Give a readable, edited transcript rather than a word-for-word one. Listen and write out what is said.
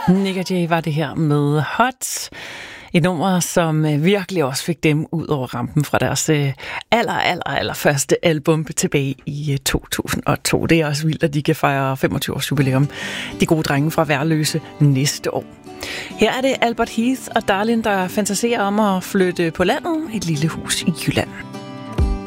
Nick og Jay var det her med Hot. Et nummer, som virkelig også fik dem ud over rampen fra deres aller første album tilbage i 2002. Det er også vildt, at de kan fejre 25-års jubilæum. De gode drenge fra Værløse næste år. Her er det Albert Heath og Darlin, der fantaserer om at flytte på landet, et lille hus i Jylland.